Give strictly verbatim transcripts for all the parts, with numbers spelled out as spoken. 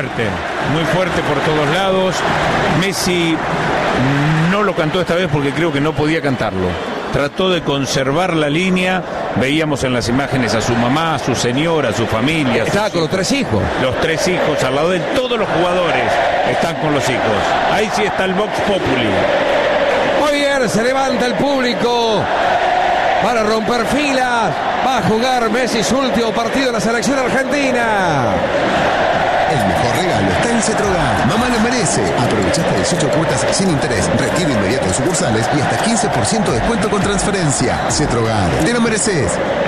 fuerte, muy fuerte por todos lados. Messi no lo cantó esta vez porque creo que no podía cantarlo. Trató de conservar la línea. Veíamos en las imágenes a su mamá, a su señora, a su familia. Estaba con los tres hijos. Los tres hijos al lado de él. Todos los jugadores están con los hijos. Ahí sí está el Vox Populi. Muy bien, se levanta el público para romper filas. Va a jugar Messi su último partido en la selección argentina. El mejor regalo está en Cetrogar. Mamá lo merece. Aprovecha hasta dieciocho cuotas sin interés, retiro inmediato en sucursales y hasta quince por ciento de descuento con transferencia. Cetrogar, te lo mereces.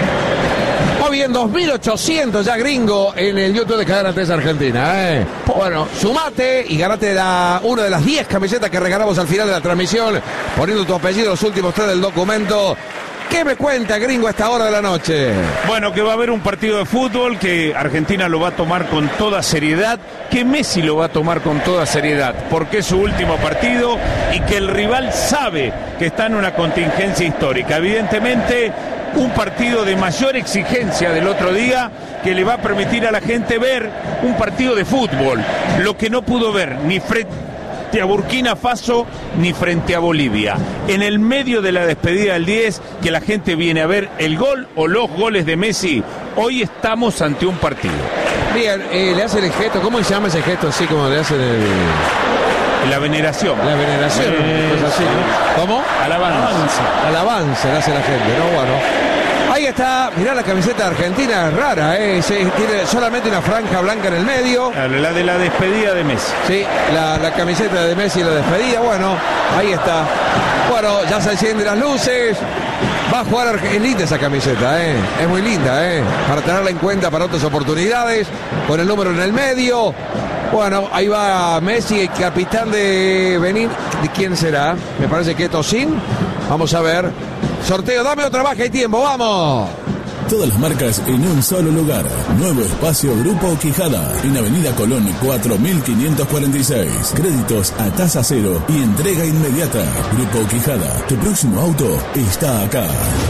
Muy bien, dos mil ochocientos ya gringo en el YouTube de Cadena tres Argentina. ¿eh? Bueno, sumate y ganate la, una de las diez camisetas que regalamos al final de la transmisión, poniendo tu apellido los últimos tres del documento. ¿Qué me cuenta, gringo, a esta hora de la noche? Bueno, que va a haber un partido de fútbol que Argentina lo va a tomar con toda seriedad, que Messi lo va a tomar con toda seriedad, porque es su último partido y que el rival sabe que está en una contingencia histórica. Evidentemente, un partido de mayor exigencia del otro día que le va a permitir a la gente ver un partido de fútbol, lo que no pudo ver ni frente a Burkina Faso ni frente a Bolivia. En el medio de la despedida del diez, que la gente viene a ver el gol o los goles de Messi, hoy estamos ante un partido. Bien, eh, le hacen el gesto, ¿cómo se llama ese gesto así como le hacen el... La veneración. La veneración, eh, pues así, ¿no? ¿Cómo? Alabanza. Alabanza le hace la gente, ¿no? Bueno. Ahí está, mirá la camiseta argentina, es rara, ¿eh? Se, tiene solamente una franja blanca en el medio. La de la despedida de Messi. Sí, la, la camiseta de Messi y la despedida, bueno, ahí está. Bueno, ya se encienden las luces. Va a jugar, es linda esa camiseta, ¿eh? Es muy linda, ¿eh? Para tenerla en cuenta para otras oportunidades, con el número en el medio. Bueno, ahí va Messi, el capitán de Benín. ¿De quién será? Me parece que es Tocín. Vamos a ver. Sorteo, dame otra baja y tiempo, vamos. Todas las marcas en un solo lugar. Nuevo espacio Grupo Quijada, en Avenida Colón cuatro mil quinientos cuarenta y seis. Créditos a tasa cero y entrega inmediata. Grupo Quijada, tu próximo auto está acá.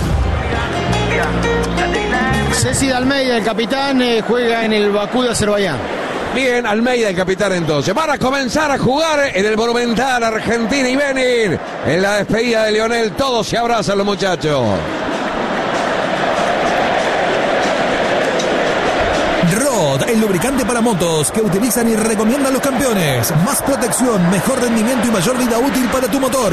Ceci de Almeida, el capitán, eh, juega en el Bakú de Azerbaiyán. Bien, Almeida, el capitán entonces. Van a comenzar a jugar en el Monumental Argentina y Benin. En la despedida de Lionel, todos se abrazan los muchachos. Rod, el lubricante para motos que utilizan y recomiendan los campeones. Más protección, mejor rendimiento y mayor vida útil para tu motor.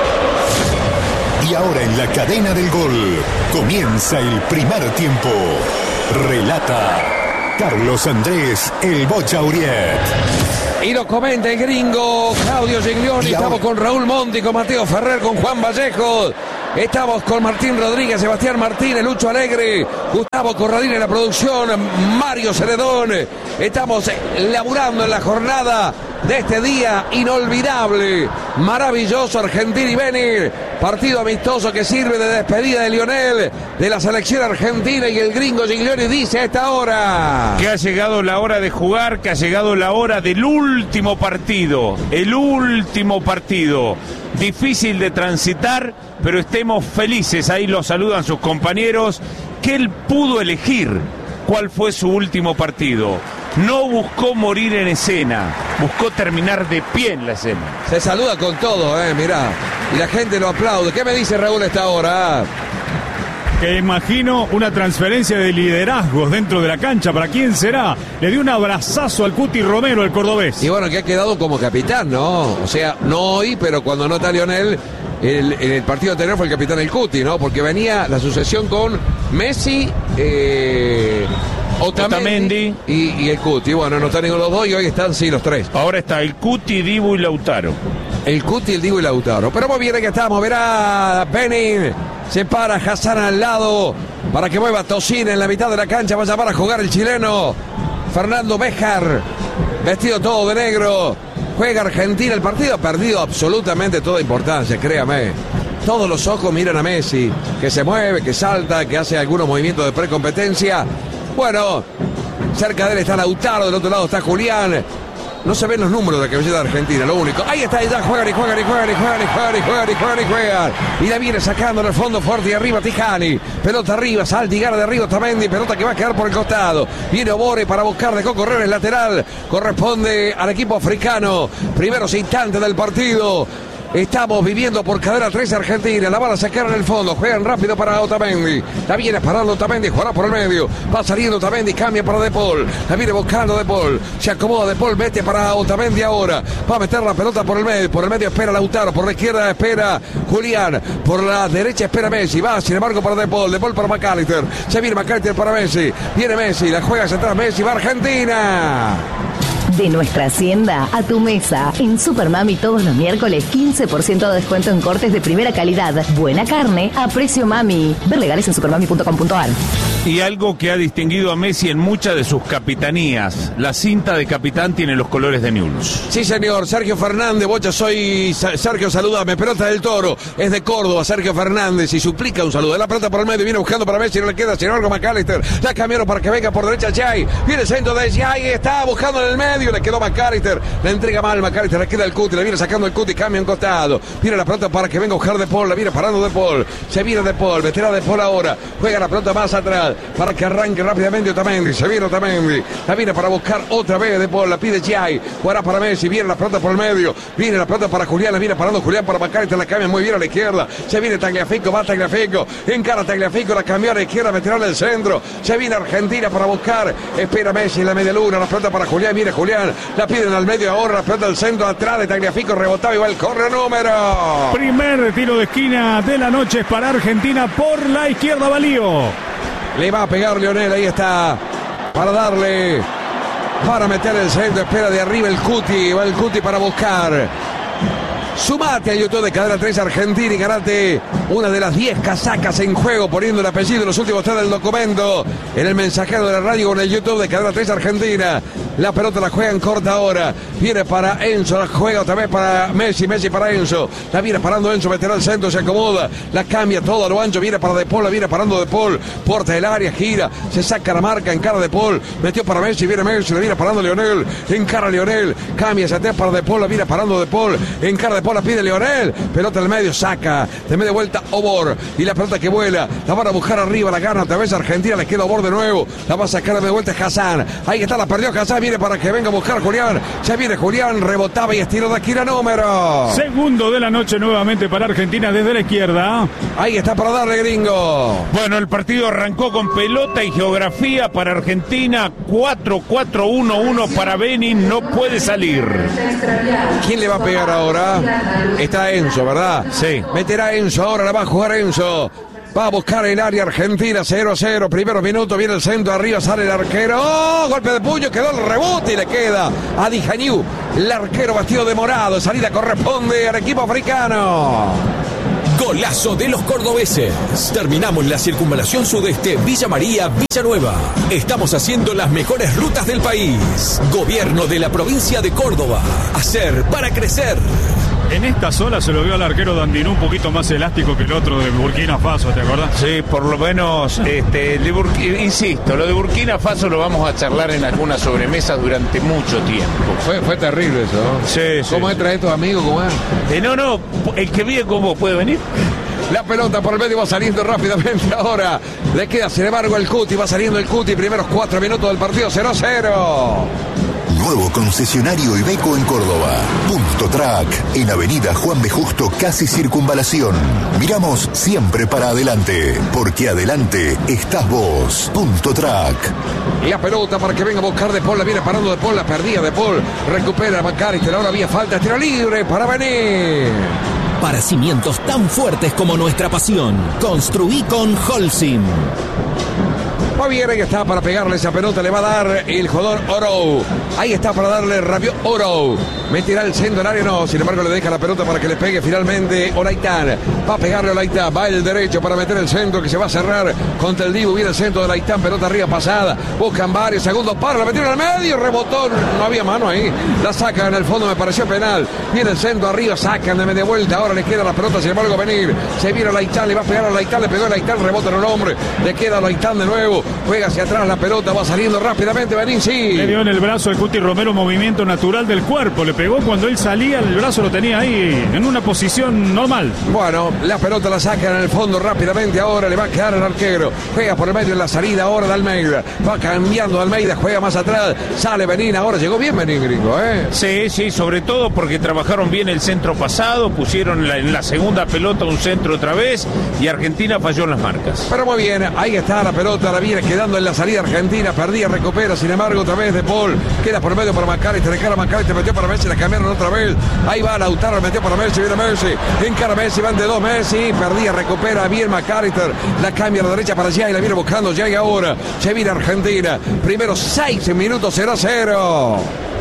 Y ahora en la cadena del gol comienza el primer tiempo. Relata Carlos Andrés El Bocha Uriet. Y lo comenta el gringo Claudio Giglioni. Estamos con Raúl Monti, con Mateo Ferrer, con Juan Vallejo. Estamos con Martín Rodríguez, Sebastián Martínez, Lucho Alegre, Gustavo Corradín en la producción, Mario Ceredón. Estamos laburando en la jornada de este día inolvidable, maravilloso, Argentina y Benin. Partido amistoso que sirve de despedida de Lionel, de la selección argentina, y el gringo Giglioni dice a esta hora que ha llegado la hora de jugar, que ha llegado la hora del último partido, el último partido. Difícil de transitar, pero estemos felices, ahí lo saludan sus compañeros, que él pudo elegir cuál fue su último partido. No buscó morir en escena, buscó terminar de pie en la escena. Se saluda con todo, eh, mirá, y la gente lo aplaude. ¿Qué me dice Raúl a esta hora? Que imagino una transferencia de liderazgos dentro de la cancha. ¿Para quién será? Le dio un abrazazo al Cuti Romero, el cordobés. Y bueno, que ha quedado como capitán, ¿no? O sea, no hoy, pero cuando no está Lionel, el, en el partido anterior fue el capitán el Cuti, ¿no? Porque venía la sucesión con Messi, eh, Otamendi y, y el Cuti. Bueno, no están ninguno de los dos y hoy están sí los tres. Ahora está el Cuti, Dibu y Lautaro. El Cuti, el Dibu y Lautaro. Pero muy bien que estamos, verá Benin. Se para Hassan al lado para que mueva Tocín en la mitad de la cancha. Va a llamar a jugar el chileno Fernando Béjar, vestido todo de negro. Juega Argentina. El partido ha perdido absolutamente toda importancia, créame. Todos los ojos miran a Messi, que se mueve, que salta, que hace algunos movimientos de precompetencia. Bueno, cerca de él está Lautaro, del otro lado está Julián. No se ven los números de la camiseta de Argentina, lo único. Ahí está, ya juegan y juegan y juegan y juegan y juegan y juegan y juegan y juegan. Y la viene sacando en el fondo fuerte y arriba Tijani. Pelota arriba, salta y gana de arriba Otamendi. Pelota que va a quedar por el costado. Viene Obore para buscar, dejó correr el lateral. Corresponde al equipo africano. Primeros instantes del partido. Estamos viviendo por cadena tres Argentina. La van a sacar en el fondo. Juegan rápido para Otamendi. La viene parando Otamendi. Jugará por el medio. Va saliendo Otamendi. Cambia para De Paul. La viene buscando De Paul. Se acomoda De Paul. Mete para Otamendi ahora. Va a meter la pelota por el medio. Por el medio espera Lautaro. Por la izquierda espera Julián. Por la derecha espera Messi. Va sin embargo para De Paul. De Paul para McAllister. Se viene McAllister para Messi. Viene Messi. La juega hacia atrás Messi. Va Argentina. De nuestra hacienda a tu mesa. En Supermami todos los miércoles quince por ciento de descuento en cortes de primera calidad. Buena carne a precio mami. Ver legales en supermami punto com punto ar. Y algo que ha distinguido a Messi en muchas de sus capitanías. La cinta de capitán tiene los colores de Newell's. Sí, señor. Sergio Fernández. Bocha, soy Sergio, saludame. Pelota del Toro. Es de Córdoba, Sergio Fernández. Y suplica un saludo. La pelota por el medio. Viene buscando para Messi. No le queda. Sin embargo, McAllister. La cambiaron para que venga por derecha Jay. Viene el centro de Jay. Está buscando en el medio. Le quedó McAllister. Le entrega mal McAllister. Le queda el Cuti. Le viene sacando el Cuti. Cambia en costado. Viene la pelota para que venga a buscar De Paul. La viene parando De Paul. Se viene De Paul. Meterá De Paul ahora. Juega la pelota más atrás. Para que arranque rápidamente Otamendi. Se viene Otamendi. La viene para buscar otra vez De Paul. La pide Jay. Jugará para Messi. Viene la pelota por el medio. Viene la pelota para Julián. La viene parando Julián para McAllister. La cambia muy bien a la izquierda. Se viene Tagliafico. Va Tagliafico. Encara Tagliafico. La cambió a la izquierda. Meterá en el centro. Se viene Argentina para buscar. Espera Messi en la media luna. La pelota para Julián. Viene Julián. La piden al medio ahora. La pelota del centro atrás de Tagliafico. Rebotaba y va el corre número. Primer tiro de esquina de la noche es para Argentina por la izquierda. Valío. Le va a pegar Lionel, ahí está, para darle, para meter el centro, espera de arriba el Cuti, va el Cuti para buscar. Sumate a YouTube de Cadena tres Argentina y ganate una de las diez casacas en juego, poniendo el apellido en los últimos tres del documento en el mensajero de la radio con el YouTube de Cadena tres Argentina. La pelota la juega en corta ahora. Viene para Enzo, la juega otra vez para Messi, Messi para Enzo. La viene parando Enzo, meterá el centro, se acomoda. La cambia todo a lo ancho, viene para De Paul, la viene parando De Paul. Puerta del área, gira, se saca la marca, encara De Paul. Metió para Messi, viene Messi, la viene parando Lionel. Encara Lionel, cambia hacia atrás para De Paul, la viene parando De Paul. Encara De Paul, la pide Lionel. Pelota al medio, saca. De media vuelta Obor. Y la pelota que vuela, la van a buscar arriba, la gana otra vez Argentina, le queda Obor de nuevo. La va a sacar de media vuelta Hassan. Ahí está, la perdió Hassan. Viene para que venga a buscar Julián. Ya viene Julián, rebotaba y estiró de esquina número. Segundo de la noche nuevamente para Argentina desde la izquierda. Ahí está para darle, gringo. Bueno, el partido arrancó con pelota y geografía para Argentina. cuatro cuatro uno uno para Benin. No puede salir. ¿Quién le va a pegar ahora? Está Enzo, ¿verdad? Sí. Meterá Enzo ahora, la va a jugar Enzo. Va a buscar el área Argentina, cero a cero. Primeros minutos, viene el centro, arriba sale el arquero. ¡Oh! Golpe de puño, quedó el rebote y le queda a Dijaniu. El arquero vestido de morado. Salida corresponde al equipo africano. Golazo de los cordobeses. Terminamos la circunvalación sudeste Villa María, Villanueva. Estamos haciendo las mejores rutas del país. Gobierno de la provincia de Córdoba. Hacer para crecer. En esta sola se lo vio al arquero Dandinú un poquito más elástico que el otro de Burkina Faso, ¿te acordás? Sí, por lo menos, este, de Burkina, insisto, lo de Burkina Faso lo vamos a charlar en algunas sobremesas durante mucho tiempo. Fue, fue terrible eso, ¿no? Sí, ¿Cómo sí. es traer estos amigos? ¿Cómo es? Eh, no, no, el que vive con vos puede venir. La pelota por el medio va saliendo rápidamente ahora. Le queda, sin embargo, el Cuti. Va saliendo el Cuti. Primeros cuatro minutos del partido, cero a cero. Nuevo concesionario Iveco en Córdoba. Punto Track, en Avenida Juan B. Justo, casi Circunvalación. Miramos siempre para adelante, porque adelante estás vos. Punto Track. La pelota para que venga a buscar De Paul. La viene parando De Paul, la perdía De Paul. Recupera a McAllister. Ahora había falta, tiro libre para venir. Para cimientos tan fuertes como nuestra pasión, construí con Holcim. Va bien, ahí está para pegarle esa pelota, le va a dar el jugador Oro. Ahí está para darle Rabiot Oro. Meterá el centro del área, no, sin embargo le deja la pelota para que le pegue finalmente Olaitán. Va a pegarle Olaitán, va el derecho para meter el centro que se va a cerrar contra el Dibu. Viene el centro de Olaitán, pelota arriba pasada. Buscan varios segundos para, la metieron al medio, rebotó, no había mano ahí. La sacan en el fondo, me pareció penal. Viene el centro arriba, sacan de media vuelta, ahora le queda la pelota, sin embargo venir. Se viene Olaitán, le va a pegar a Olaitán, le pegó a Olaitán, rebota en el hombre. Le queda a Olaitán de nuevo. juega hacia atrás la pelota, va saliendo rápidamente Benín, sí. Le dio en el brazo el Cuti Romero movimiento natural del cuerpo, le pegó cuando él salía, el brazo lo tenía ahí en una posición normal. Bueno, la pelota la saca en el fondo rápidamente, ahora le va a quedar el arquero, juega por el medio en la salida ahora de Almeida, va cambiando Almeida, juega más atrás, sale Benín, ahora llegó bien Benín, gringo, ¿eh? Sí, sí, sobre todo porque trabajaron bien el centro pasado, pusieron la, en la segunda pelota un centro otra vez y Argentina falló en las marcas. Pero muy bien, ahí está la pelota, la viene quedando en la salida Argentina, perdía, recupera, sin embargo otra vez de Paul, queda por medio para Macalister, de cara a Macalister, metió para Messi, la cambiaron otra vez, ahí va Lautaro, metió para Messi, viene Messi, encara Messi, van de dos Messi, perdía, recupera bien Macalister, la cambia a la derecha para allá y la viene buscando ya y ahora, se viene Argentina, primero seis minutos, cero a cero.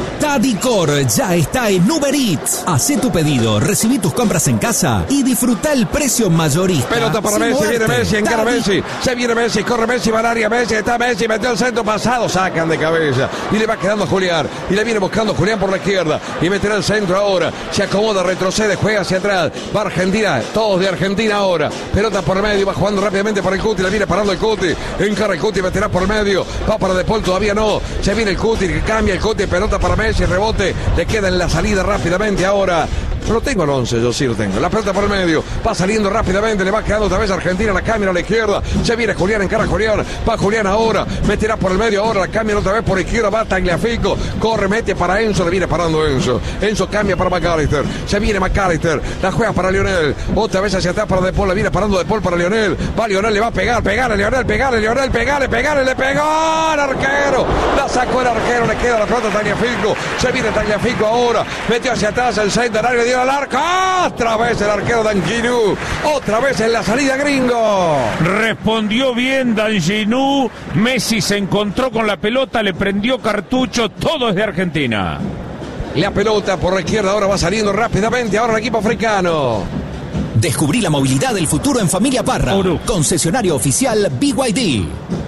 Tadicor ya está en Uber Eats. Hacé tu pedido, recibí tus compras en casa y disfruta el precio mayorista. Pelota para Messi, muerte. Viene Messi, encara Messi, se viene Messi, corre Messi, va al área Messi, está Messi, metió el centro pasado, sacan de cabeza y le va quedando Julián y le viene buscando Julián por la izquierda y meterá el centro ahora, se acomoda, retrocede, juega hacia atrás, va Argentina, todos de Argentina ahora, pelota por el medio, va jugando rápidamente para el Cuti, le viene parando el Cuti, encara el Cuti, meterá por el medio, va para De Paul, todavía no, se viene el Cuti, que cambia el Cuti, pelota para Messi, rebote, le queda en la salida rápidamente ahora. No tengo el once, yo sí lo tengo. La pelota por el medio, va saliendo rápidamente, le va quedando otra vez Argentina, la cambia a la izquierda, se viene Julián, encara a Julián, va Julián ahora, meterá por el medio ahora, la cambia otra vez por izquierda, va Tagliafico, corre, mete para Enzo, le viene parando Enzo, Enzo cambia para Macalister, se viene Macalister, la juega para Lionel, otra vez hacia atrás para De Paul, le viene parando De Paul para Lionel, va Lionel, le va a pegar, pegarle Lionel, pegarle Lionel, pegarle, pegarle, le pegó al arquero, la sacó el arquero, le queda la pelota a Tagliafico, se viene Tagliafico ahora, metió hacia atrás el centro, le dio al arco, otra vez el arquero Danjinú, otra vez en la salida gringo. Respondió bien Danjinú, Messi se encontró con la pelota, le prendió cartucho, todo es de Argentina. La pelota por la izquierda ahora va saliendo rápidamente, ahora el equipo africano. Descubrí la movilidad del futuro en Familia Parra, Oro. Concesionario oficial B Y D.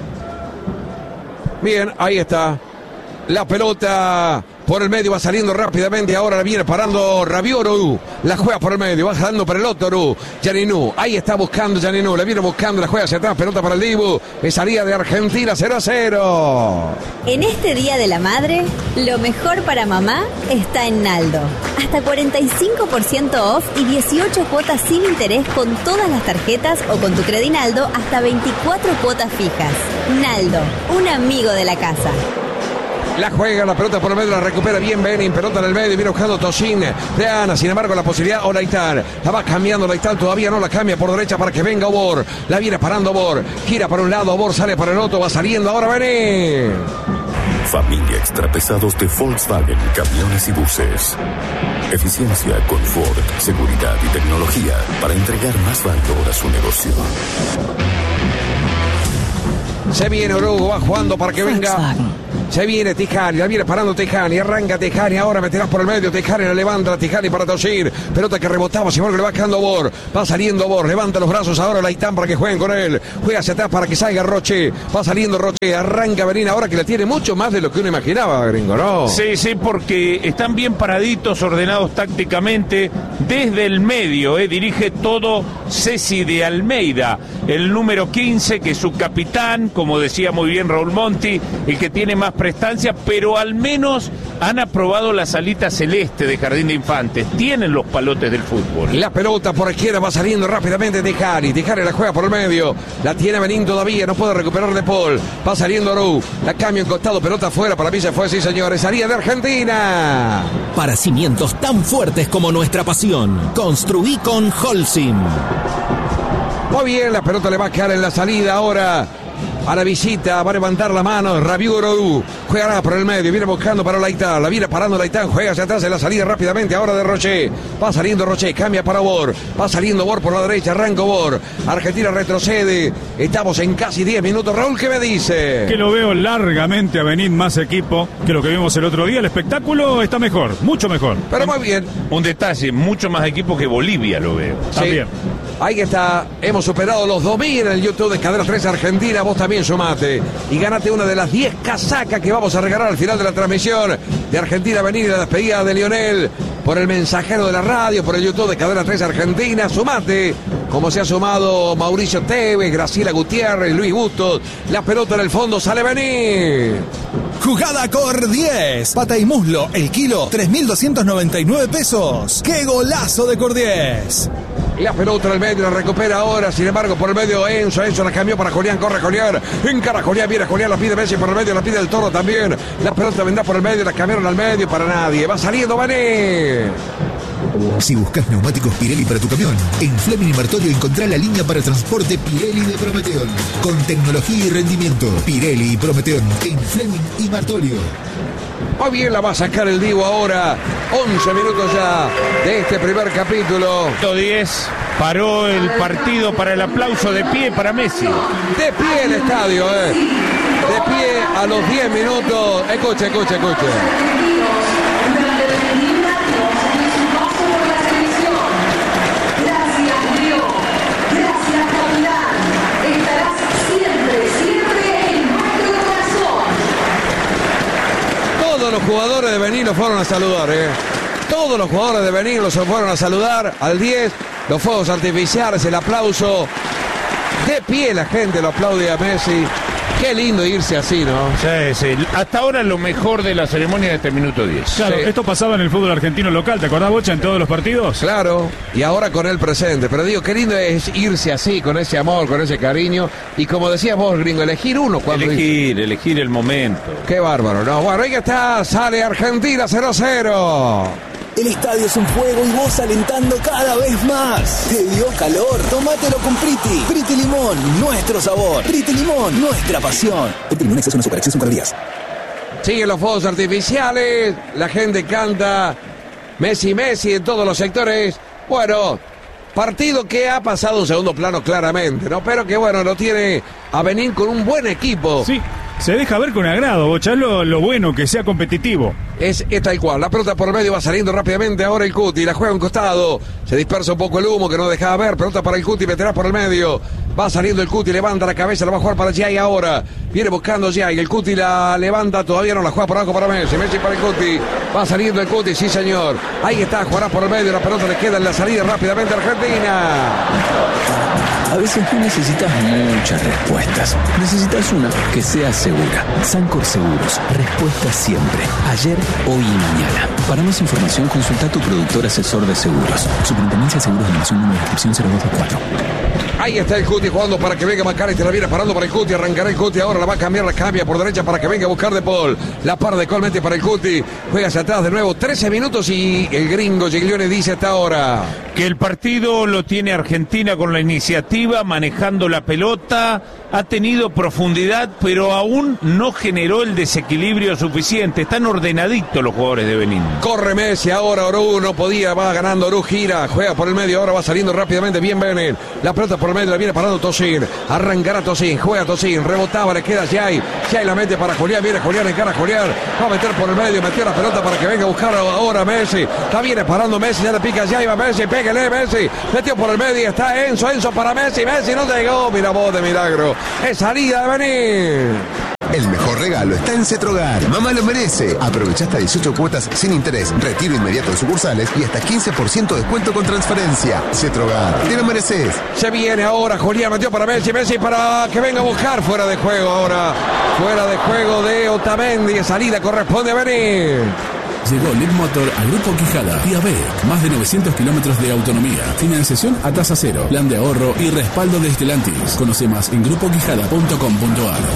Bien, ahí está. La pelota por el medio va saliendo rápidamente, ahora la viene parando Rabiot, la juega por el medio, va jalando para el otro, Gianninú, ahí está buscando Gianninú, la viene buscando, la juega hacia atrás, pelota para el Dibu, es salida de Argentina, cero a cero. En este Día de la Madre, lo mejor para mamá está en Naldo. Hasta cuarenta y cinco por ciento off y dieciocho cuotas sin interés con todas las tarjetas o con tu Credinaldo hasta veinticuatro cuotas fijas. Naldo, un amigo de la casa. La juega, la pelota por el medio, la recupera bien Benin, pelota en el medio, viene buscando Toshin de Ana, sin embargo la posibilidad Olaitán, la va cambiando Olaitán, todavía no la cambia por derecha para que venga Obor, la viene parando Obor, gira para un lado, Obor sale para el otro, va saliendo ahora Benin. Familia extrapesados de Volkswagen, camiones y buses. Eficiencia, confort, seguridad y tecnología para entregar más valor a su negocio. Se viene Orugo, va jugando para que venga. Se viene Tijani, la viene parando Tijani, arranca Tijani, ahora meterás por el medio, Tijani la levanta, Tijani para Toshir, pelota que rebotaba, sin embargo le va quedando Bor, va saliendo Bor, levanta los brazos ahora Laitán para que jueguen con él, juega hacia atrás para que salga Roche, va saliendo Roche, arranca Benín ahora que le tiene mucho más de lo que uno imaginaba, gringo, ¿no? Sí, sí, porque están bien paraditos, ordenados tácticamente, desde el medio, eh, dirige todo Ceci de Almeida, el número quince, que es su capitán, como decía muy bien Raúl Monti, el que tiene más prestancia, pero al menos han aprobado la salita celeste de Jardín de Infantes, tienen los palotes del fútbol. La pelota por izquierda va saliendo rápidamente Tijani, Tijani la juega por el medio, la tiene Benín todavía, no puede recuperar De Paul, va saliendo Aru, la cambio en costado, pelota afuera, para mí se fue, sí señores, salida de Argentina. Para cimientos tan fuertes como nuestra pasión, construí con Holcim. Muy bien, la pelota le va a quedar en la salida ahora. A la visita, va a levantar la mano, Rabiot, jugará por el medio, viene buscando para Olaitán, la viene parando Olaitán, juega hacia atrás en la salida rápidamente, ahora de Roche, va saliendo Roche, cambia para Bor, va saliendo Bor por la derecha, arranca Bor, Argentina retrocede, estamos en casi diez minutos, Raúl, ¿qué me dice? Que lo veo largamente a venir más equipo que lo que vimos el otro día, el espectáculo está mejor, mucho mejor. Pero muy bien. Un detalle, mucho más equipo que Bolivia lo veo. Sí. También. Ahí está, hemos superado los dos mil en el YouTube de Cadena tres Argentina, vos también sumate y ganate una de las diez casacas que vamos a regalar al final de la transmisión de Argentina Venir y la despedida de Lionel por el mensajero de la radio, por el YouTube de Cadena tres Argentina. Sumate, como se ha sumado Mauricio Tevez, Graciela Gutiérrez, Luis Bustos. La pelota en el fondo, sale venir. Jugada Cor diez. Pata y muslo, el kilo, tres mil doscientos noventa y nueve pesos. ¡Qué golazo de Cor diez! La pelota en el medio, la recupera ahora, sin embargo, por el medio Enzo, Enzo la cambió para Julián, corre Julián, encara Julián, viene Julián, la pide Messi por el medio, la pide el Toro también, la pelota vendrá por el medio, la cambiaron al medio para nadie, va saliendo Mané. Si buscas neumáticos Pirelli para tu camión, en Fleming y Martorio encontrá la línea para transporte Pirelli de Prometeón, con tecnología y rendimiento. Pirelli y Prometeón, en Fleming y Martorio. Muy bien, la va a sacar el Divo ahora. once minutos ya de este primer capítulo. diez, paró el partido para el aplauso de pie para Messi. De pie el estadio, eh. De pie a los diez minutos. Escuche, escuche, escuche. Todos los jugadores de Benín los fueron a saludar, ¿eh? Todos los jugadores de Benín los fueron a saludar al diez. Los fuegos artificiales, el aplauso. De pie la gente lo aplaude a Messi. Qué lindo irse así, ¿no? Sí, sí. Hasta ahora lo mejor de la ceremonia de este minuto diez. Claro, sí. Esto pasaba en el fútbol argentino local, ¿te acordás, Bocha, en todos los partidos? Claro, y ahora con el presente. Pero digo, qué lindo es irse así, con ese amor, con ese cariño. Y como decías vos, gringo, elegir uno cuando... Elegir, dice... elegir el momento. Qué bárbaro, ¿no? Bueno, ahí está, sale Argentina cero cero. El estadio es un fuego y vos alentando cada vez más. ¿Te dio calor? Tómatelo con Priti. Priti Limón, nuestro sabor. Priti Limón, nuestra pasión. El Priti Limón exceso, no super exceso en calorías. Siguen los fuegos artificiales. La gente canta Messi, Messi en todos los sectores. Bueno, partido que ha pasado un segundo plano claramente, ¿no? Pero que bueno, lo tiene a Benín con un buen equipo. Sí. Se deja ver con agrado, Bocha, lo, lo bueno que sea competitivo. Es, es tal cual, la pelota por el medio va saliendo rápidamente ahora el Cuti, la juega a un costado, se dispersa un poco el humo que no dejaba ver, pelota para el Cuti, meterá por el medio, va saliendo el Cuti, levanta la cabeza, la va a jugar para Jay ahora, viene buscando Jay, el Cuti la levanta, todavía no la juega por abajo para Messi, Messi para el Cuti, va saliendo el Cuti, sí señor, ahí está, jugará por el medio, la pelota le queda en la salida rápidamente a Argentina. A veces no necesitas muchas respuestas. Necesitas una que sea segura. Sancor Seguros. Respuesta siempre. Ayer, hoy y mañana. Para más información, consulta a tu productor asesor de seguros. Superintendencia de Seguros de Nación, número de inscripción cero dos dos cuatro. Ahí está el Cuti jugando para que venga Macari, te la viene parando para el Cuti, arrancará el Cuti, ahora la va a cambiar, la cambia por derecha para que venga a buscar De Paul. La par de Colmete para el Cuti, juega hacia atrás de nuevo, trece minutos y el gringo Giglione dice hasta ahora que el partido lo tiene Argentina con la iniciativa, manejando la pelota, ha tenido profundidad, pero aún no generó el desequilibrio suficiente. Están ordenaditos los jugadores de Benín. Corre Messi ahora, Oru no podía, va ganando Oru, gira, juega por el medio, ahora va saliendo rápidamente, bien Benín. La pelota por el medio, la viene parando Tosin, arrancará Tosin, juega Tosin, rebotaba, le queda Jay, Jay la mete para Julián, viene Julián, encara a Julián, va a meter por el medio, metió la pelota para que venga a buscar ahora Messi, está viene parando Messi, ya le pica Jay, va Messi, pégale Messi, metió por el medio, está Enzo, Enzo para Messi, Messi no llegó, mira vos de milagro, es salida de venir. El mejor regalo está en Cetrogar. Mamá lo merece. Aprovecha hasta dieciocho cuotas sin interés, retiro inmediato de sucursales y hasta quince por ciento de descuento con transferencia. Cetrogar, te lo mereces. Se viene ahora, Julián metió para Messi, Messi para que venga a buscar, fuera de juego ahora, fuera de juego de Otamendi, salida corresponde a venir. Llegó Lid Motor a Grupo Quijada y A B E C. Más de novecientos kilómetros de autonomía. Financiación a tasa cero. Plan de ahorro y respaldo de Stellantis. Conoce más en grupo quijada punto com punto a r.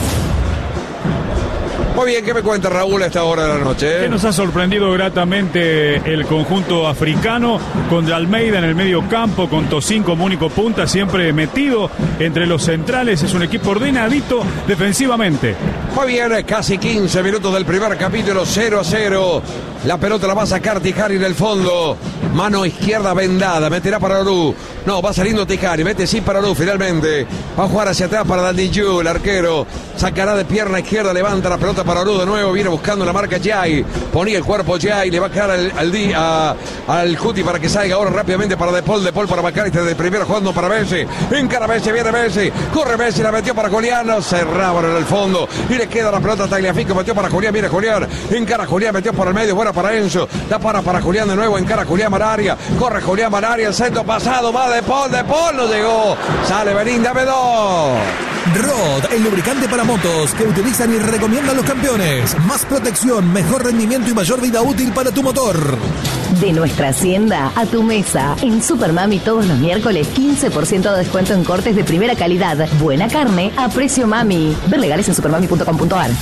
Muy bien, ¿qué me cuenta Raúl a esta hora de la noche? Que nos ha sorprendido gratamente el conjunto africano, con de Almeida en el medio campo, con Tosin como único punta, siempre metido entre los centrales. Es un equipo ordenadito defensivamente. Muy bien, casi quince minutos del primer capítulo, cero a cero. La pelota la va a sacar Tijari en el fondo. Mano izquierda vendada, meterá para Orú. No, va saliendo Tejani, mete sí para Orú finalmente. Va a jugar hacia atrás para Dandiyu, el arquero. Sacará de pierna izquierda, levanta la pelota para Orú de nuevo. Viene buscando la marca Jai. Ponía el cuerpo Jai, le va a quedar al, al, a, al Cuti para que salga ahora rápidamente para De Paul. De Paul para McAllister de primero jugando para Messi. Encara Messi, viene Messi. Corre Messi, la metió para Julián. Cerraban en el fondo. Y le queda la pelota a Tagliafico. Metió para Julián, viene Julián. Encara Julián, metió por el medio. Buena para Enzo. Da para para Julián de nuevo. Encara Julián Mararia. Corre Julián Mararia. El centro pasado. Va De Paul. De Paul no llegó. Sale Benín, dame dos. Rod, el lubricante para motos que utilizan y recomiendan los campeones. Más protección, mejor rendimiento y mayor vida útil para tu motor. De nuestra hacienda a tu mesa. En Supermami todos los miércoles quince por ciento de descuento en cortes de primera calidad. Buena carne a precio mami. Ver legales en supermami punto com punto a r.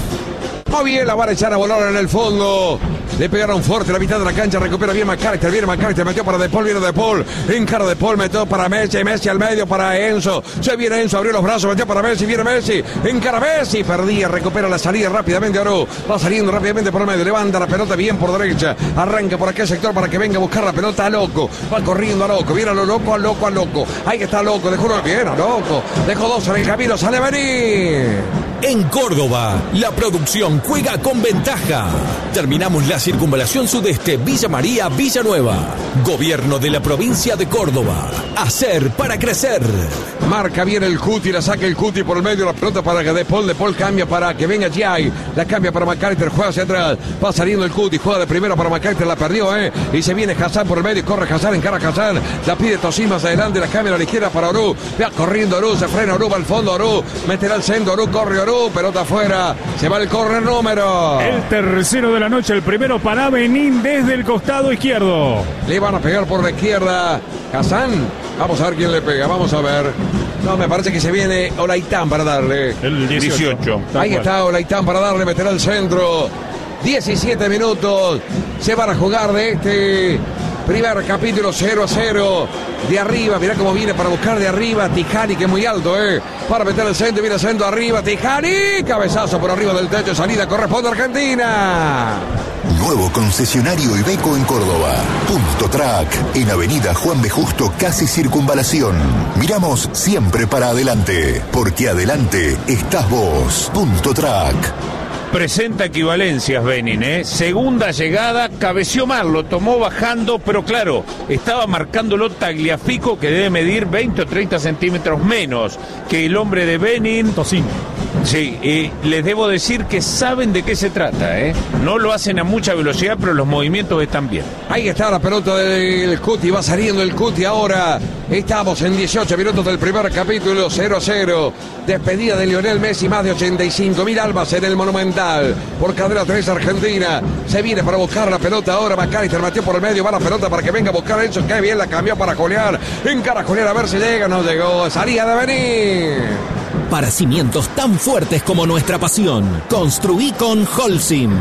Muy bien, la van a echar a volar en el fondo. Le pegaron fuerte la mitad de la cancha. Recupera bien McAllister. Viene McAllister. Metió para De Paul. Viene De Paul. Encara De Paul. Metió para Messi. Messi al medio para Enzo. Se viene Enzo. Abrió los brazos. Metió para Messi. Viene Messi. Encara Messi. Perdía. Recupera la salida rápidamente. Oro. Va saliendo rápidamente por el medio. Levanta la pelota bien por derecha. Arranca por aquel sector para que venga a buscar la pelota a Loco. Va corriendo a Loco. Viene a lo loco, a loco, a loco. Ahí está Loco. Dejó uno bien a Loco. Dejó dos en el camino. Sale a venir. En Córdoba, la producción juega con ventaja. Terminamos la circunvalación sudeste Villa María, Villanueva. Gobierno de la provincia de Córdoba. Hacer para crecer. Marca bien el Cuti, la saca el Cuti por el medio, la pelota para que De Paul, De Paul cambia para que venga Jai, la cambia para McAllister, juega hacia atrás, va saliendo el Cuti, juega de primera para McAllister, la perdió, eh, y se viene Hassan por el medio, corre Hassan, encara Hassan, la pide Tosín más adelante, la cambia a la izquierda para Orú, va corriendo Orú, se frena Orú, va al fondo Orú, meterá el centro, Orú, corre Orú, pelota afuera, se va el córner número. El tercero de la noche, el primero para Benín desde el costado izquierdo. Le van a pegar por la izquierda, Hassan, vamos a ver quién le pega, vamos a ver. No, me parece que se viene Olaitán para darle. El dieciocho. Ahí está Olaitán para darle, meterá el centro. diecisiete minutos. Se van a jugar de este primer capítulo cero a cero. De arriba, mirá cómo viene para buscar de arriba. Tijani, que es muy alto, ¿eh? Para meter el centro, viene el centro arriba. Tijani, cabezazo por arriba del techo. Salida, corresponde a Argentina. Nuevo concesionario Iveco en Córdoba. Punto Track, en Avenida Juan B. Justo, casi Circunvalación. Miramos siempre para adelante, porque adelante estás vos. Punto Track. Presenta equivalencias Benin, ¿eh? Segunda llegada, cabeció mal, lo tomó bajando, pero claro, estaba marcándolo Tagliafico, que debe medir veinte o treinta centímetros menos que el hombre de Benin. Tosín. Sí, y les debo decir que saben de qué se trata, ¿eh? No lo hacen a mucha velocidad, pero los movimientos están bien. Ahí está la pelota del Cuti, va saliendo el Cuti ahora. Estamos en dieciocho minutos del primer capítulo, cero a cero. Despedida de Lionel Messi, más de ochenta y cinco mil almas en el Monumental. Por cadena tres Argentina. Se viene para buscar la pelota ahora. McAllister metió por el medio, va la pelota para que venga a buscar a Enzo. Qué bien la cambió para Julián. Encara Julián a ver si llega, no llegó. Salía de venir. Para cimientos tan fuertes como nuestra pasión, construí con Holcim.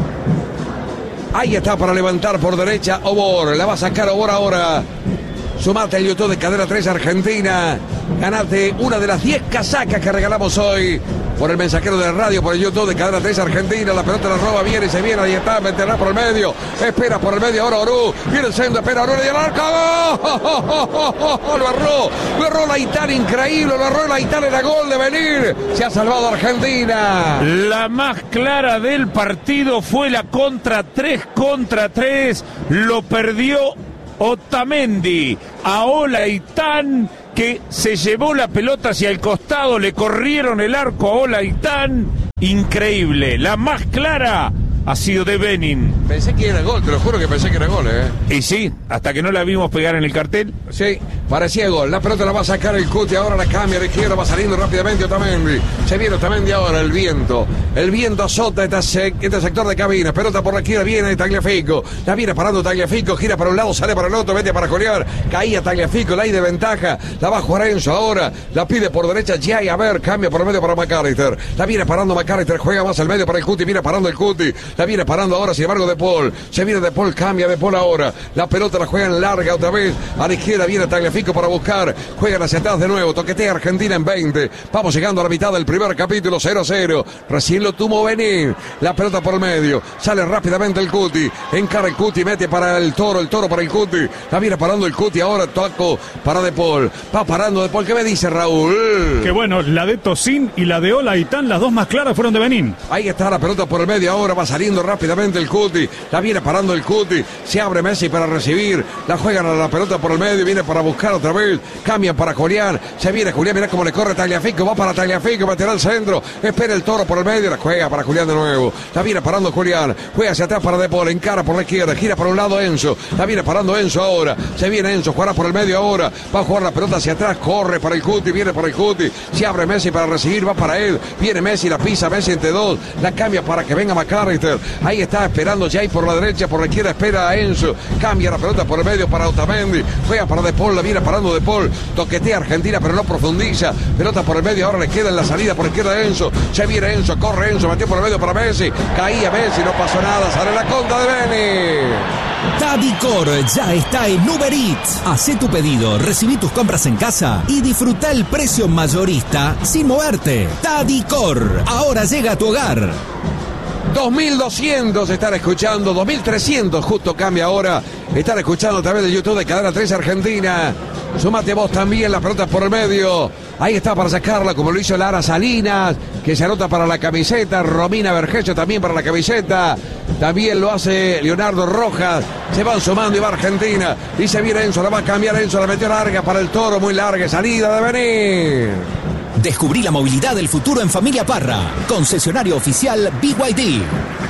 Ahí está para levantar por derecha Obor. La va a sacar Obor ahora. Sumate al YouTube de Cadena tres Argentina. Ganate una de las diez casacas que regalamos hoy. Por el mensajero de radio, por el YouTube de Cadena tres Argentina. La pelota la roba, viene y se viene. Ahí está, meterá por el medio. Espera por el medio ahora Orú. Viene el centro, espera Orú y el arco. ¡Oh! Lo erró. Lo erró Olaitán, increíble. Lo erró Olaitán, era gol de venir. Se ha salvado Argentina. La más clara del partido fue la contra tres contra tres. Lo perdió Otamendi a Olaitán, que se llevó la pelota hacia el costado, le corrieron el arco a Olaitán. Increíble, la más clara ha sido de Benin. Pensé que era gol, te lo juro que pensé que era gol, ¿eh? Y sí, hasta que no la vimos pegar en el cartel. Sí, parecía gol. La pelota la va a sacar el Cuti, ahora la cambia a la izquierda, va saliendo rápidamente Otamendi. Se viene Otamendi ahora, el viento. El viento azota este, sec, este sector de cabina. Pelota por la izquierda, viene Tagliafico. La viene parando Tagliafico, gira para un lado, sale para el otro, vete para colear. Caía Tagliafico, la hay de ventaja. La va a jugar Enzo ahora. La pide por derecha, Jai, a ver, cambia por el medio para McAllister. La viene parando McAllister, juega más al medio para el Cuti, viene parando el Cuti. La viene parando ahora, sin embargo, De Paul. Se viene De Paul, cambia De Paul ahora. La pelota la juegan larga otra vez. A la izquierda viene Tagliafico. Tagliafico para buscar, juegan hacia atrás de nuevo, toquetea Argentina en veinte, vamos llegando a la mitad del primer capítulo, cero a cero, recién lo tuvo Benín, la pelota por el medio, sale rápidamente el Cuti, encara el Cuti, mete para el Toro, el Toro para el Cuti, la viene parando el Cuti, ahora Taco para De Paul, va parando De Paul, ¿qué me dice Raúl? Que bueno, la de Tocín y la de Olaitán, las dos más claras fueron de Benín. Ahí está la pelota por el medio, ahora va saliendo rápidamente el Cuti, la viene parando el Cuti, se abre Messi para recibir, la juegan a la pelota por el medio, viene para buscar otra vez, cambian para Julián, se viene Julián, mira cómo le corre Tagliafico, va para Tagliafico, va a tirar al centro, espera el Toro por el medio, la juega para Julián de nuevo, la viene parando Julián, juega hacia atrás para De Paul, encara por la izquierda, gira por un lado Enzo, la viene parando Enzo ahora, se viene Enzo, jugará por el medio ahora, va a jugar la pelota hacia atrás, corre para el Cuti, viene para el Cuti, se abre Messi para recibir, va para él, viene Messi, la pisa Messi entre dos, la cambia para que venga McAllister, ahí está esperando Jay por la derecha, por la izquierda espera a Enzo, cambia la pelota por el medio para Otamendi, juega para De Paul, la viene parando De Paul, toquetea Argentina pero no profundiza, pelota por el medio, ahora le queda en la salida por la izquierda a Enzo, se viene Enzo, corre Enzo, metió por el medio para Messi, caía Messi, no pasó nada, sale la contra de Beni. Tadicor ya está en Uber Eats. Hacé tu pedido, recibí tus compras en casa y disfruta el precio mayorista sin moverte. Tadicor, ahora llega a tu hogar. dos mil doscientos están escuchando, dos mil trescientos justo cambia ahora, están escuchando a través de YouTube de Cadena tres Argentina. Sumate vos también, la pelota por el medio. Ahí está para sacarla, como lo hizo Lara Salinas, que se anota para la camiseta. Romina Vergesio también para la camiseta. También lo hace Leonardo Rojas. Se van sumando y va Argentina. Y se viene Enzo, la va a cambiar Enzo, la metió larga para el Toro, muy larga, salida de venir. Descubrí la movilidad del futuro en Familia Parra. Concesionario oficial B Y D.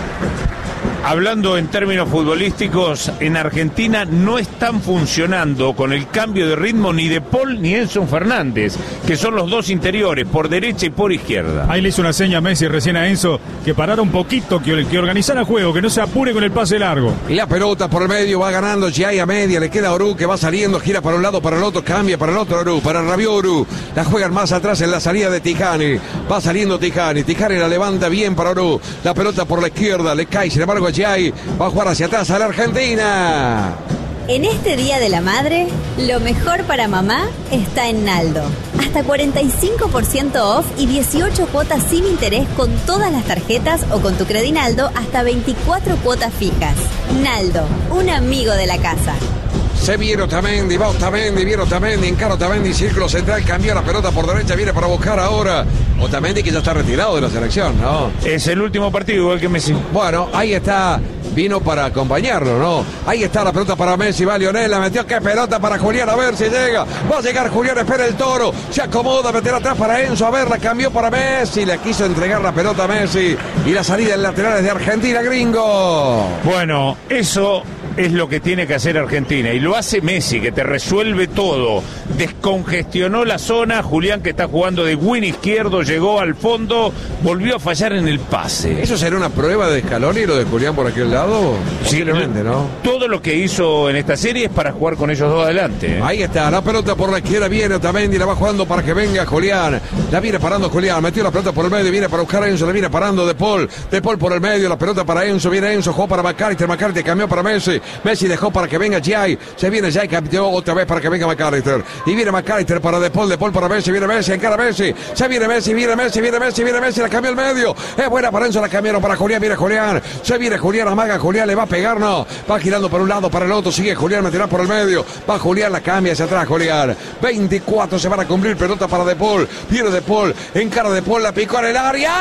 Hablando en términos futbolísticos, en Argentina no están funcionando con el cambio de ritmo ni De Paul ni Enzo Fernández, que son los dos interiores, por derecha y por izquierda. Ahí le hizo una seña a Messi recién a Enzo, que parara un poquito, que, que organizara el juego, que no se apure con el pase largo. La pelota por el medio, va ganando Giai a media, le queda Oru, que va saliendo, gira para un lado, para el otro, cambia para el otro Oru, para Rabiot Oru, la juegan más atrás en la salida de Tijani, va saliendo Tijani, Tijani la levanta bien para Oru, la pelota por la izquierda, le cae, sin embargo Giai va a jugar hacia atrás a la Argentina. En este Día de la Madre, lo mejor para mamá está en Naldo. Hasta cuarenta y cinco por ciento off y dieciocho cuotas sin interés con todas las tarjetas o con tu Credinaldo hasta veinticuatro cuotas fijas. Naldo, un amigo de la casa. Se viene Otamendi, va Otamendi, viene Otamendi, encara Otamendi, círculo central, cambió la pelota por derecha, viene para buscar ahora Otamendi, que ya está retirado de la selección, ¿no? Es el último partido, igual que Messi. Bueno, ahí está, vino para acompañarlo, ¿no? Ahí está la pelota para Messi, va Lionel, la metió, qué pelota para Julián, a ver si llega, va a llegar Julián, espera el Toro, se acomoda, meter atrás para Enzo, a ver, la cambió para Messi, le quiso entregar la pelota a Messi, y la salida en laterales de Argentina, gringo. Bueno, eso es lo que tiene que hacer Argentina, y lo hace Messi, que te resuelve todo. Descongestionó la zona, Julián, que está jugando de win izquierdo, llegó al fondo, volvió a fallar en el pase. ¿Eso será una prueba de Scaloni, lo de Julián por aquel lado? Posiblemente, sí, ¿no? Todo lo que hizo en esta serie es para jugar con ellos dos adelante, ¿eh? Ahí está, la pelota por la izquierda, viene Otamendi, la va jugando para que venga Julián, la viene parando Julián, metió la pelota por el medio, viene para buscar a Enzo, la viene parando De Paul, De Paul por el medio, la pelota para Enzo, viene Enzo, jugó para McAllister, McAllister cambió para Messi, Messi dejó para que venga Giai, se viene Giai, cambió otra vez para que venga McAllister, y viene McAllister para De Paul, De Paul para Messi, viene Messi, encara Messi, se viene Messi, viene Messi, viene Messi, viene Messi, la cambió al medio, es buena para Enzo, la cambiaron para Julián, viene Julián, se viene Julián, amaga Julián, le va a pegar, no, va girando por un lado, para el otro, sigue Julián, meterá por el medio, va Julián, la cambia hacia atrás Julián, veinticuatro se van a cumplir, pelota para De Paul, viene De Paul, encara De Paul, la picó en el área,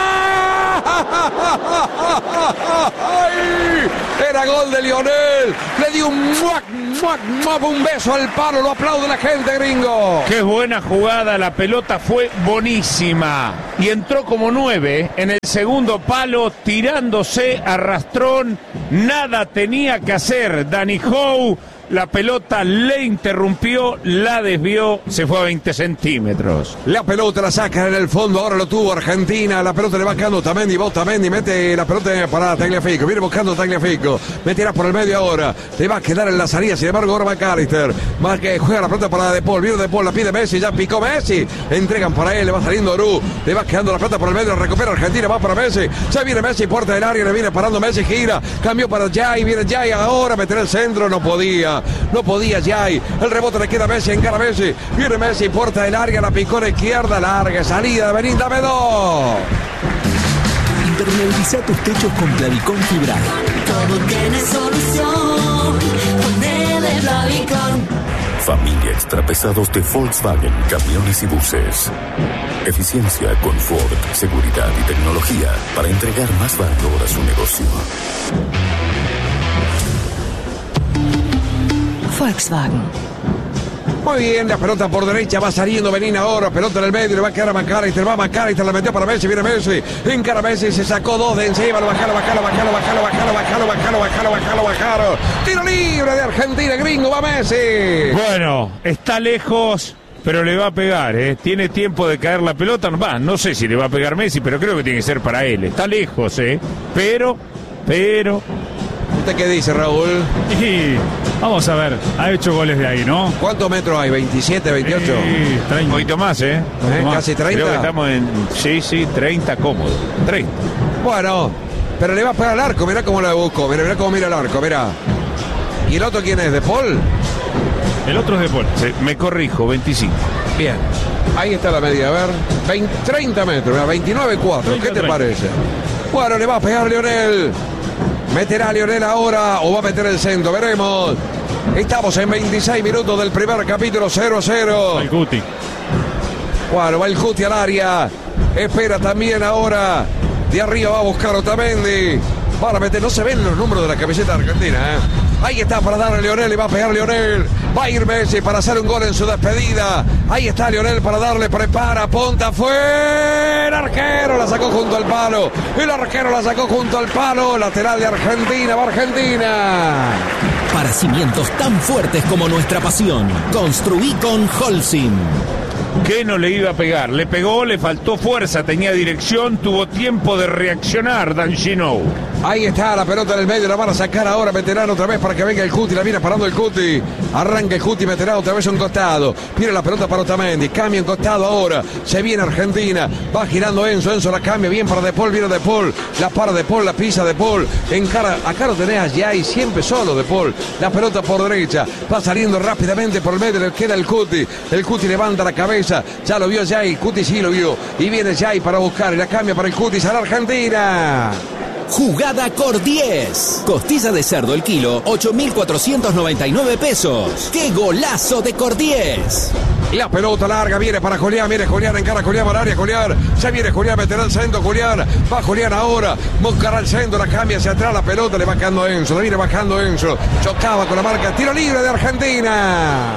¡ay! Era gol de Lionel, le dio un muac, muac, muac, un beso al palo, lo aplaude la gente, gringo. Qué buena jugada, la pelota fue buenísima y entró como nueve en el segundo palo, tirándose arrastrón, nada tenía que hacer Danny Howe. La pelota le interrumpió, la desvió, se fue a veinte centímetros. La pelota la saca en el fondo, ahora lo tuvo Argentina, la pelota le va quedando Otamendi, va Otamendi, mete la pelota para Tagliafico, viene buscando Tagliafico, meterá por el medio ahora, le va a quedar en la salida, sin embargo ahora McAllister, más que juega la pelota para De Paul, viene De Paul, la pide Messi, ya picó Messi, entregan para él, le va saliendo Oru, le va quedando la pelota por el medio, recupera Argentina, va para Messi, ya viene Messi, puerta del área, le viene parando Messi, gira, cambió para Giai, viene Giai ahora, meter el centro, no podía. ahora. No podía Jay. El rebote le queda a Messi, encara a Messi. Viene Messi, puerta del área, la picó a la izquierda, larga salida de Benín, dame dos. Impermeabiliza tus techos con Plavicón Fibral. Todo tiene solución con el Plavicón. Familia Extrapesados de Volkswagen, camiones y buses. Eficiencia, confort, seguridad y tecnología para entregar más valor a su negocio. Volkswagen. Muy bien, la pelota por derecha, va saliendo Benín ahora, pelota en el medio, le va a quedar a McAllister, va a McAllister, la metió para Messi, viene Messi, encara Messi, se sacó dos de encima, lo bajaron, bajaron, bajaron, bajaron, bajaron, bajaron, bajaron, bajaron, bajaron, bajaron, tiro libre de Argentina, gringo, va Messi. Bueno, está lejos, pero le va a pegar, ¿eh? Tiene tiempo de caer la pelota, va, no sé si le va a pegar Messi, pero creo que tiene que ser para él, está lejos, ¿eh? Pero, pero... ¿Usted qué dice, Raúl? Y vamos a ver, ha hecho goles de ahí, ¿no? ¿Cuántos metros hay? ¿veintisiete, veintiocho? Sí, treinta. Un poquito más, ¿eh? ¿Eh? Más. ¿Casi treinta? Creo que estamos en, sí, sí, treinta cómodo, treinta. Bueno, pero le va a pegar al arco, mirá cómo lo busco, mirá, mirá cómo mira el arco, mirá. ¿Y el otro quién es? ¿De Paul? El otro es De Paul. Sí, me corrijo, veinticinco. Bien, ahí está la medida, a ver, veinte, treinta metros, mirá, veintinueve cuatro, ¿qué te treinta. Parece? Bueno, le va a pegar Lionel. ¿Meterá Lionel ahora o va a meter el centro? Veremos. Estamos en veintiséis minutos del primer capítulo, cero a cero. El Guti. Bueno, va el Guti al área. Espera también ahora. De arriba va a buscar Otamendi. Van a meter, no se ven los números de la camiseta argentina, ¿eh? Ahí está para darle a Lionel y va a pegar Lionel. Va a ir Messi para hacer un gol en su despedida. Ahí está Lionel para darle, prepara, punta, fue el arquero, la sacó junto al palo. El arquero la sacó junto al palo. Lateral de Argentina, va Argentina. Para cimientos tan fuertes como nuestra pasión, construí con Holcim. ¿Qué no le iba a pegar? Le pegó, le faltó fuerza, tenía dirección, tuvo tiempo de reaccionar, Dan Gino. Ahí está la pelota en el medio, la van a sacar ahora, veterano otra vez para que venga el Cuti, la viene parando el Cuti. Arranca el Cuti, veterano otra vez a un costado. Viene la pelota para Otamendi, cambia en costado ahora. Se viene Argentina, va girando Enzo, Enzo la cambia bien para De Paul, viene De Paul. La para De Paul, la pisa De Paul. Encara, acá lo tenés allá y siempre solo De Paul. La pelota por derecha, va saliendo rápidamente por el medio, le queda el Cuti. El Cuti levanta la cabeza, ya lo vio Jay, Cuti sí lo vio. Y viene Jay para buscar y la cambia para el Cuti, a la Argentina. Jugada Cor diez. Costilla de cerdo el kilo, ocho mil cuatrocientos noventa y nueve pesos. ¡Qué golazo de Cor diez! La pelota larga viene para Julián, viene Julián, encara Julián para área, Julián. Ya viene Julián, meterá el centro, Julián. Va Julián ahora, buscará el centro, la cambia hacia atrás, la pelota le va bajando Enzo, le viene bajando Enzo. Chocaba con la marca, tiro libre de Argentina.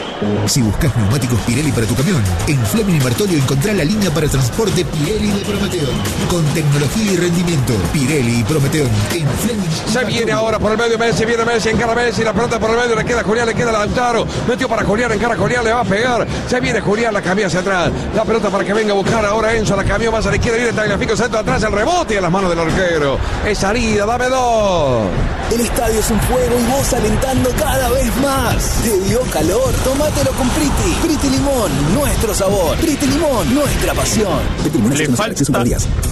Si buscas neumáticos Pirelli para tu camión, en Fleming y Martolio encontrá la línea para transporte Pirelli de Prometeón. Con tecnología y rendimiento, Pirelli y Prometeón en Fleming. Se viene ahora por el medio Messi, viene Messi, encara Messi, la pelota por el medio, le queda Julián, le queda Lautaro. Metió para Julián, encara Julián, le va a pegar. Se viene Julián, la cambia hacia atrás. La pelota para que venga a buscar ahora Enzo, la cambió más a la izquierda, viene Tagliafico, centro atrás, el rebote a las manos del arquero. Es salida, dame dos. El estadio es un fuego y vos alentando cada vez más. ¿Te dio calor? Tómatelo con Priti. Priti Limón, nuestro sabor. Priti Limón, nuestra pasión. Le falta,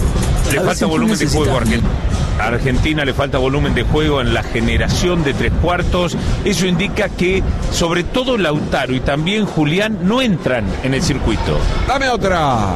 le falta volumen de juego a Argentina. A Argentina le falta volumen de juego en la generación de tres cuartos. Eso indica que sobre todo Lautaro y también Julián no entran en el circuito. Dame otra.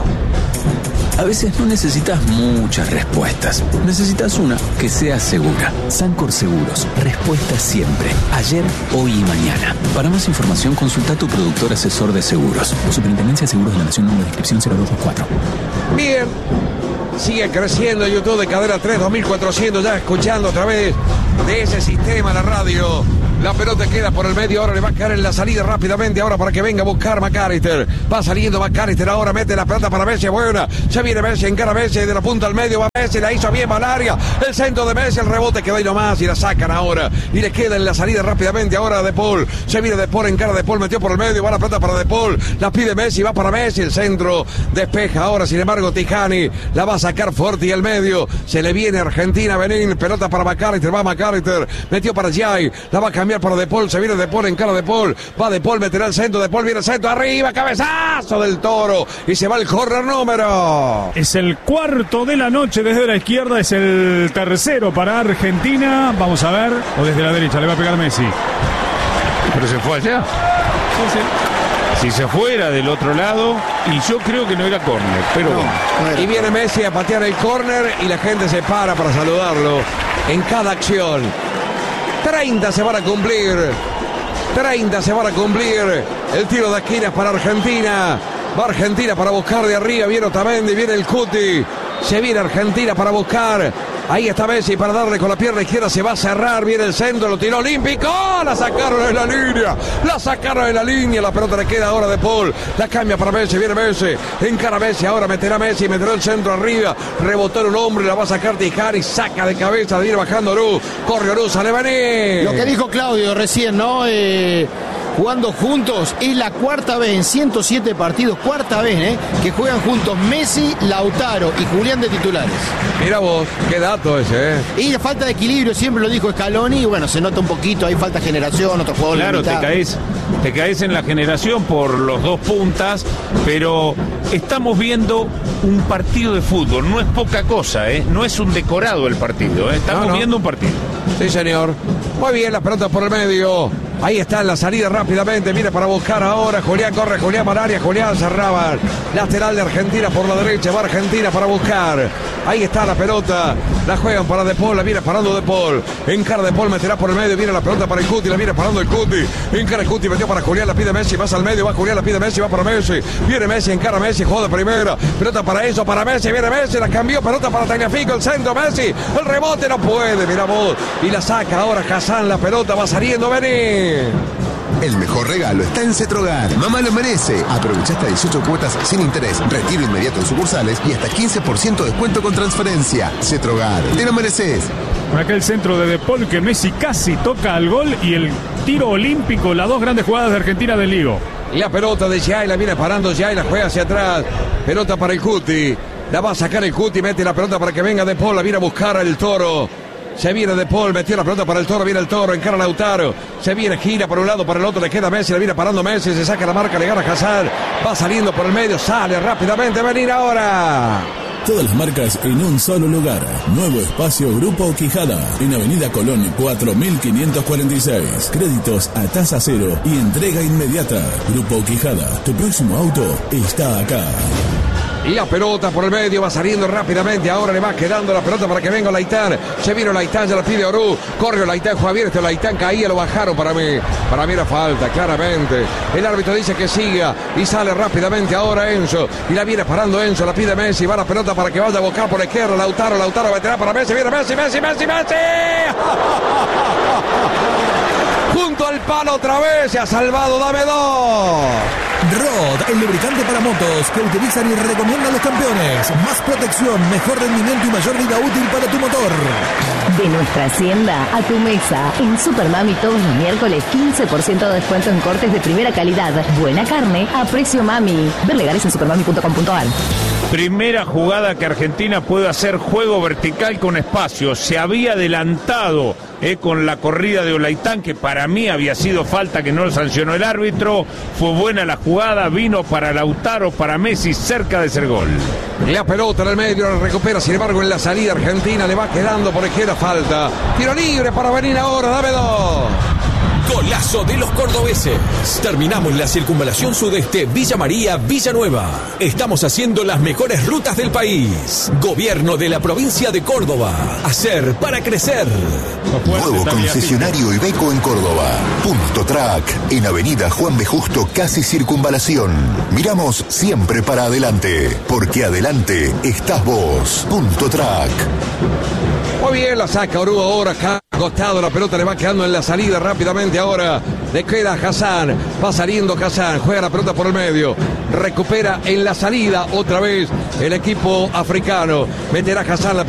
A veces no necesitas muchas respuestas. Necesitas una que sea segura. Sancor Seguros. Respuesta siempre. Ayer, hoy y mañana. Para más información, consulta a tu productor asesor de seguros. Superintendencia de Seguros de la Nación, número de inscripción cero dos dos cuatro. Bien. Sigue creciendo YouTube de Cadena tres, dos mil cuatrocientos, ya escuchando a través de ese sistema la radio. La pelota queda por el medio, ahora le va a caer en la salida rápidamente, ahora para que venga a buscar McAllister. Va saliendo McAllister, ahora mete la pelota para Messi, buena. Ya viene Messi, encara Messi, de la punta al medio va Messi, la hizo bien, va al área. El centro de Messi, el rebote quedó ahí nomás y la sacan ahora. Y le queda en la salida rápidamente ahora De Paul. Se viene De Paul, encara De Paul, metió por el medio, va la pelota para De Paul. La pide Messi, va para Messi, el centro despeja ahora, sin embargo Tijani la va a sacar fuerte y al medio. Se le viene Argentina, Benín, pelota para McAllister, va McAllister, metió para Jay, la va a cambiar para De Paul, se viene De Paul, encara De Paul, va De Paul, meterá el centro, De Paul viene el centro, arriba, cabezazo del Toro y se va el corner número. Es el cuarto de la noche desde la izquierda, es el tercero para Argentina, vamos a ver, o desde la derecha, le va a pegar Messi. Pero se fue allá. Sí, sí. Si se fuera del otro lado, y yo creo que no era córner, pero No, bueno. no era. Y viene Messi a patear el córner y la gente se para para saludarlo en cada acción. treinta se van a cumplir. treinta se van a cumplir. El tiro de esquina es para Argentina. Va Argentina para buscar de arriba. Viene Otamendi, viene el Cuti. Se viene Argentina para buscar. Ahí está Messi para darle con la pierna izquierda. Se va a cerrar. Viene el centro. Lo tiró olímpico. La sacaron de la línea. La sacaron de la línea. La pelota le queda ahora de Paul. La cambia para Messi. Viene Messi. Encara Messi. Ahora meterá Messi. Meterá el centro arriba. Rebotó en un hombre. La va a sacar Tijani. Saca de cabeza. Viene bajando Orú. Corre Orú. Sale Vení. Lo que dijo Claudio recién, ¿no? Eh, jugando juntos. Es la cuarta vez en ciento siete partidos. Cuarta vez, ¿eh? Que juegan juntos Messi, Lautaro y Julián de titulares. Mira vos. Qué dato ese, ¿eh? Y la falta de equilibrio, siempre lo dijo Scaloni, y bueno, se nota un poquito, hay falta de generación, otro jugador Claro, te limitado. caes, te caes en la generación por los dos puntas, pero estamos viendo un partido de fútbol, no es poca cosa, ¿eh? No es un decorado el partido, ¿eh? Estamos No, no. viendo un partido. Sí, señor. Muy bien, la pelota por el medio. Ahí está en la salida rápidamente. Viene para buscar ahora. Julián corre, Julián para área. Julián cerraba. Lateral de Argentina por la derecha. Va Argentina para buscar. Ahí está la pelota. La juegan para De Paul. La viene parando De Paul. Encara De Paul, meterá por el medio. Viene la pelota para el Cuti. La viene parando el Cuti. Encara el Cuti. Metió para Julián. La pide Messi. Pasa al medio. Va Julián. La pide Messi. Va para Messi. Viene Messi. Encara Messi. Juega de primera. Pelota para eso. Para Messi. Viene Messi. La cambió. Pelota para Tagliafico. El centro. Messi. El rebote. No puede. Mira vos. Y la saca ahora Hassan. La pelota va saliendo. Vení. El mejor regalo está en Cetrogar. Mamá lo merece. Aprovecha hasta dieciocho cuotas sin interés, retiro inmediato en sucursales y hasta quince por ciento de descuento con transferencia. Cetrogar, te lo mereces. Por acá el centro de De Paul que Messi casi toca al gol y el tiro olímpico, las dos grandes jugadas de Argentina del Ligo. La pelota de Jai, la viene parando Jai, la juega hacia atrás. Pelota para el Cuti. La va a sacar el Cuti, mete la pelota para que venga De Paul, la viene a buscar al Toro. Se viene De Paul, metió la pelota para el Toro, viene el Toro, encara Lautaro. Se viene, gira por un lado, para el otro, le queda Messi, le viene parando Messi, se saca la marca, le gana Hazard. Va saliendo por el medio, sale rápidamente, venir ahora. Todas las marcas en un solo lugar. Nuevo espacio Grupo Quijada. En Avenida Colón cuatro mil quinientos cuarenta y seis. Créditos a tasa cero y entrega inmediata. Grupo Quijada. Tu próximo auto está acá. La pelota por el medio va saliendo rápidamente. Ahora le va quedando la pelota para que venga Olaitán. Se vino Olaitán, ya la pide Orú. Corre Olaitán, juega bien. Este Olaitán caía, lo bajaron para mí. Para mí era falta, claramente. El árbitro dice que siga y sale rápidamente ahora Enzo. Y la viene parando Enzo, la pide Messi. Va la pelota para que vaya a buscar por la izquierda. Lautaro, Lautaro meterá para Messi. Viene Messi, Messi, Messi, Messi. Junto al palo otra vez. Se ha salvado, dame dos. Rod, el lubricante para motos que utilizan y recomiendan los campeones. Más protección, mejor rendimiento y mayor vida útil para tu motor. De nuestra hacienda a tu mesa. En Supermami todos los miércoles quince por ciento de descuento en cortes de primera calidad. Buena carne a precio mami. Ver legales en supermami punto com punto ar. Primera jugada que Argentina puede hacer juego vertical con espacio. Se había adelantado eh, con la corrida de Olaitán, que para mí había sido falta que no lo sancionó el árbitro. Fue buena la jugada, vino para Lautaro, para Messi, cerca de ser gol. La pelota en el medio, la recupera, sin embargo en la salida Argentina le va quedando por izquierda falta. Tiro libre para venir ahora, dame dos. Golazo de los cordobeses. Terminamos la circunvalación sudeste Villa María, Villanueva. Estamos haciendo las mejores rutas del país. Gobierno de la provincia de Córdoba. Hacer para crecer. Nuevo concesionario Iveco en Córdoba. Punto Track, en Avenida Juan B. Justo, casi circunvalación. Miramos siempre para adelante, porque adelante estás vos. Punto Track. Muy bien, la saca Orú ahora acá. Costado, la pelota le va quedando en la salida rápidamente ahora. Le queda Hassan. Va saliendo Hassan. Juega la pelota por el medio. Recupera en la salida otra vez el equipo africano. Meterá Hassan la